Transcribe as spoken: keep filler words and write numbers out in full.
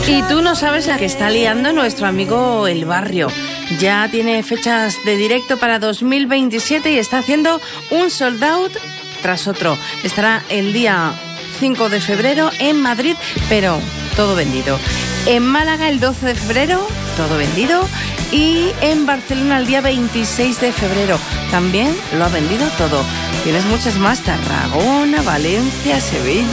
Y tú no sabes la que está liando nuestro amigo El Barrio. Ya tiene fechas de directo para dos mil veintisiete y está haciendo un sold out tras otro. Estará el día cinco de febrero en Madrid, pero todo vendido. En Málaga el doce de febrero, todo vendido. Y en Barcelona el día veintiséis de febrero también lo ha vendido todo. Tienes muchas más: Tarragona, Valencia, Sevilla.